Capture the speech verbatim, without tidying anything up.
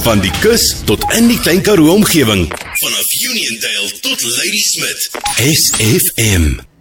Van die kus tot in die Klein Karoo omgewing. Vanaf Uniondale tot Ladysmith. S F M.